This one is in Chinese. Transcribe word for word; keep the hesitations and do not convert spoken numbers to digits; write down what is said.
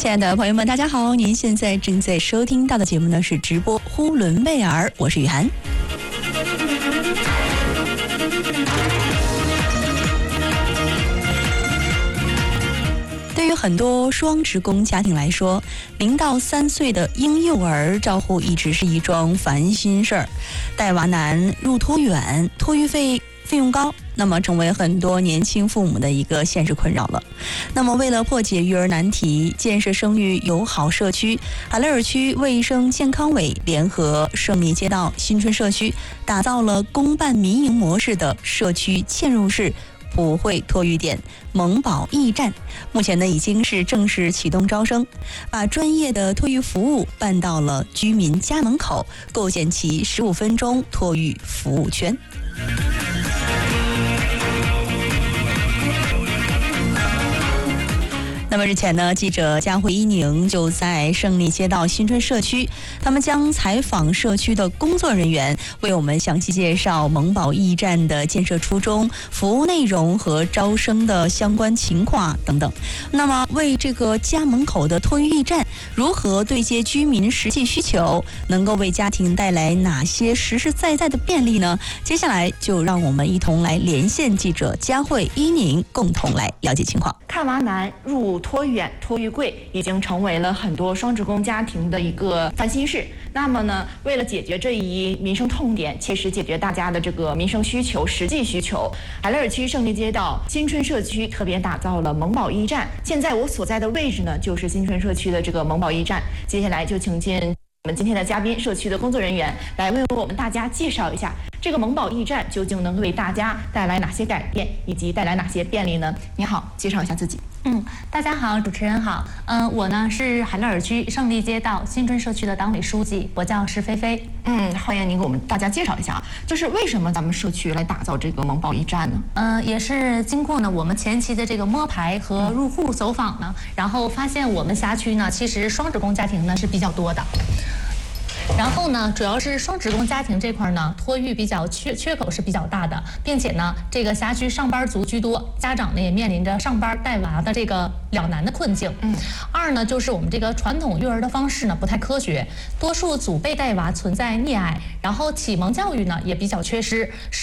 亲爱的朋友们，大家好！您现在正在收听到的节目呢是直播呼伦贝尔，我是雨涵。对于很多双职工家庭来说，零到三岁的婴幼儿照护一直是一桩烦心事儿，带娃难，入托远，托育费费用高，那么成为很多年轻父母的一个现实困扰了。那么为了破解育儿难题，建设生育友好社区，海勒尔区卫生健康委联合胜利街道新春社区，打造了公办民营模式的社区嵌入式普惠托育点萌宝驿站，目前呢已经是正式启动招生，把专业的托育服务办到了居民家门口，构建起十五分钟托育服务圈。那么日前呢，记者佳慧一宁就在胜利街道新春社区，他们将采访社区的工作人员，为我们详细介绍萌宝驿站的建设初衷、服务内容和招生的相关情况等等。那么为这个家门口的托育驿站如何对接居民实际需求，能够为家庭带来哪些实实在在的便利呢？接下来就让我们一同来连线记者佳慧一宁，共同来了解情况。 看娃难，入托远，托育贵，已经成为了很多双职工家庭的一个烦心事。那么呢，为了解决这一民生痛点，切实解决大家的这个民生需求、实际需求，海勒尔区胜利街道新春社区特别打造了萌宝驿站。现在我所在的位置呢，就是新春社区的这个萌宝驿站。接下来就请进我们今天的嘉宾，社区的工作人员来为我们大家介绍一下这个萌宝驿站究竟能为大家带来哪些改变，以及带来哪些便利呢？你好，介绍一下自己。 嗯，大家好，主持人好。嗯、呃，我呢是海勒尔区胜利街道新春社区的党委书记，我叫石菲菲。 嗯，欢迎您给我们大家介绍一下，就是为什么咱们社区来打造这个萌宝驿站呢？ 嗯、呃，也是经过呢我们前期的这个摸排和入户走访呢，然后发现我们辖区呢其实双职工家庭呢是比较多的。然后呢，主要是双职工家庭这块呢，托育比较缺缺口是比较大的，并且呢，这个辖区上班族居多，家长呢也面临着上班带娃的这个两难的困境。嗯。二呢，就是我们这个传统育儿的方式呢不太科学，多数祖辈带娃存在溺爱，然后启蒙教育呢也比较缺失，